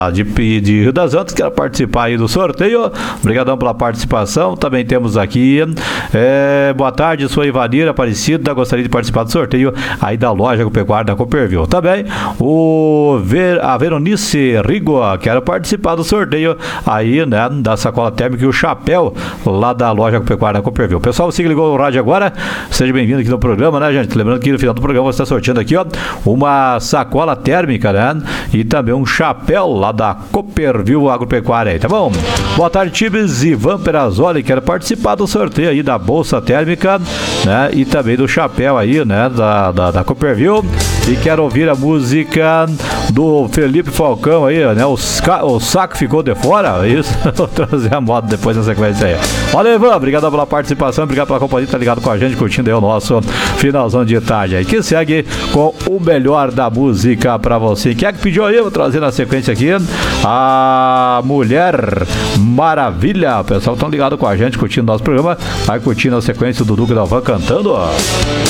de Rio das Antas, quero participar aí do sorteio. Obrigadão pela participação. Também temos aqui boa tarde, sou Ivanir Aparecida, gostaria de participar do sorteio aí da loja agropecuária da Copperville. Também a Veronice Rigo, quero participar do sorteio aí, né, da sacola térmica e o chapéu lá da loja agropecuária da Copperville. Pessoal, você que ligou o rádio agora, seja bem-vindo aqui no programa, né, gente? Lembrando que no final do programa você está sorteando aqui, ó, uma sacola térmica, né, e também um chapéu lá da Copperville Agropecuária aí, tá bom? Boa tarde, Tibes. Ivan Perazoli, quero participar do sorteio aí da bolsa térmica, né, e também do chapéu aí, né, da Copperville, e quero ouvir a música do Felipe Falcão aí, né, o saco ficou de fora, é isso? Vou trazer a moda depois na sequência aí. Valeu, Ivan, obrigado pela participação, obrigado pela companhia, tá ligado com a gente, curtindo aí o nosso finalzão de tarde aí, que segue com o melhor da música pra você. Quem é que pediu aí? Vou trazer na sequência aqui a Mulher Maravilha. O pessoal estão ligados com a gente, curtindo nosso programa, vai curtindo a sequência do Duque Dalvan cantando, ó.